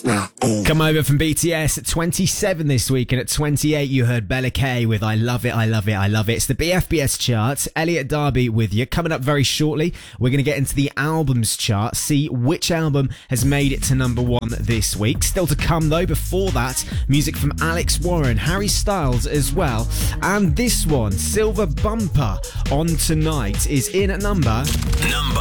Come over from BTS at 27 this week, and at 28 you heard Bella K with I Love It, I Love It, I Love It. It's the BFBS chart. Elliot Darby with you. Coming up very shortly, we're going to get into the albums chart, see which album has made it to number one this week. Still to come though, before that, music from Alex Warren, Harry Styles as well. And this one, Silver Bumper on Tonight, is in at number